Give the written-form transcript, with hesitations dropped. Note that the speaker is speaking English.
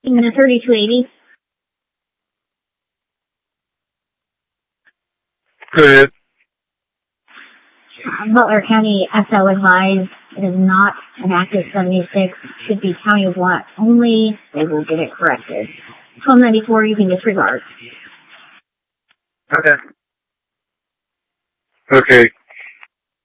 In the 3280. Go ahead. Butler County SO advised it is not an active 76. Should be countywide only. They will get it corrected. 1294, you can disregard. Okay. Okay.